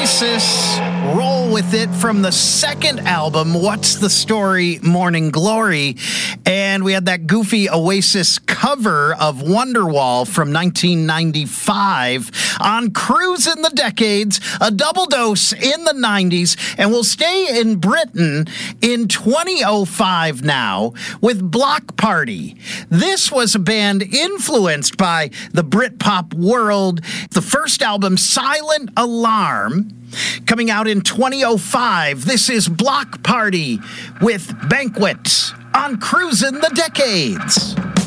Oasis, Roll With It from the second album, What's the Story, Morning Glory. And we had that goofy Oasis cover of Wonderwall from 1995 on Cruisin' the Decades, a double dose in the 90s. And we'll stay in Britain in 2005 now with Block Party. This was a band influenced by the Britpop world. The first album, Silent Alarm, coming out in 2005. This is Block Party with Banquet on Cruisin' the Decades.